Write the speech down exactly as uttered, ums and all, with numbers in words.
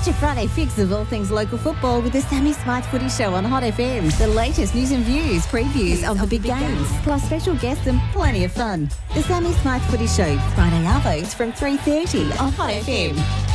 Get your Friday fix of all things local football with the Sammy Smythe Footy Show on Hot F M. The latest news and views, previews of the big games, plus special guests and plenty of fun. The Sammy Smythe Footy Show, Friday arvos from three thirty on Hot F M.